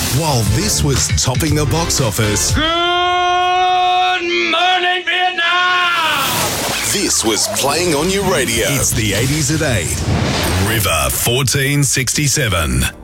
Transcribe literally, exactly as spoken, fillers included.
While this was topping the box office, Good morning, Vietnam! This was playing on your radio. It's the eighties at eight. River fourteen sixty-seven.